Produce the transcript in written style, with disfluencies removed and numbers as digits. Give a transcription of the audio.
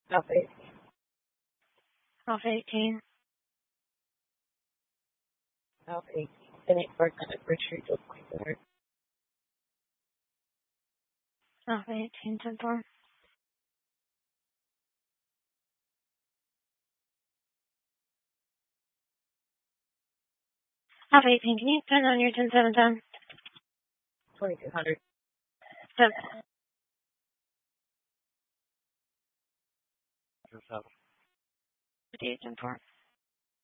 Alpha 8. Alpha 18. Alpha 8. Any organic retreat to point there. Alpha 18, 10-4. Alpha 18, can you turn on your 10-7-10? 2200. 7. 58, 10-4.